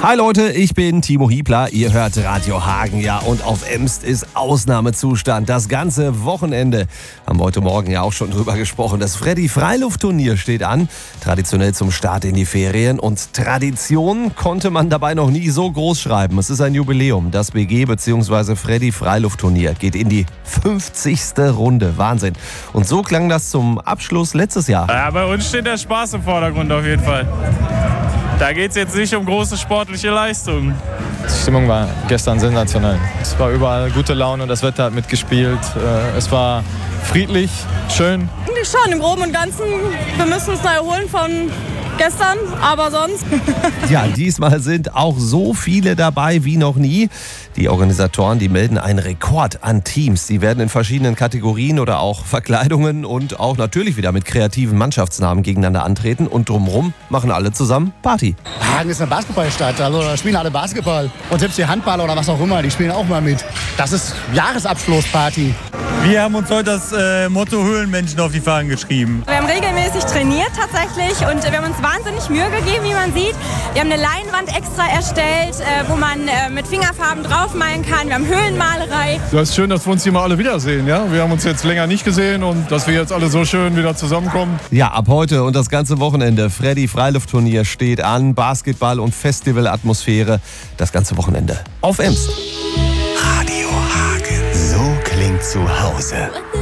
Hi Leute, ich bin Timo Hiebler, ihr hört Radio Hagen, ja, und auf Emst ist Ausnahmezustand. Das ganze Wochenende haben wir heute Morgen ja auch schon drüber gesprochen. Das Freddy-Freiluft-Turnier steht an, traditionell zum Start in die Ferien, und Tradition konnte man dabei noch nie so groß schreiben. Es ist ein Jubiläum. Das BG bzw. Freddy-Freiluft-Turnier geht in die 50. Runde. Wahnsinn. Und so klang das zum Abschluss letztes Jahr. Ja, bei uns steht der Spaß im Vordergrund auf jeden Fall. Da geht es jetzt nicht um große sportliche Leistungen. Die Stimmung war gestern sensationell. Es war überall gute Laune, das Wetter hat mitgespielt. Es war friedlich, schön. Eigentlich schon, im Groben und Ganzen. Wir müssen uns da erholen von gestern, aber sonst. Ja, diesmal sind auch so viele dabei wie noch nie. Die Organisatoren, die melden einen Rekord an Teams. Die werden in verschiedenen Kategorien oder auch Verkleidungen und auch natürlich wieder mit kreativen Mannschaftsnamen gegeneinander antreten. Und drumherum machen alle zusammen Party. Hagen ist eine Basketballstadt, also da spielen alle Basketball. Und selbst die Handballer oder was auch immer, die spielen auch mal mit. Das ist Jahresabschlussparty. Wir haben uns heute das Motto Höhlenmenschen auf die Fahnen geschrieben. Wir haben regelmäßig trainiert tatsächlich und wir haben uns wahnsinnig Mühe gegeben, wie man sieht. Wir haben eine Leinwand extra erstellt, wo man mit Fingerfarben draufmalen kann. Wir haben Höhlenmalerei. Das ist schön, dass wir uns hier mal alle wiedersehen. Ja? Wir haben uns jetzt länger nicht gesehen und dass wir jetzt alle so schön wieder zusammenkommen. Ja, ab heute und das ganze Wochenende. Freddy-Freiluft-Turnier steht an. Basketball- und Festivalatmosphäre. Das ganze Wochenende auf Emst. Radio Hagen. So klingt zu Hause.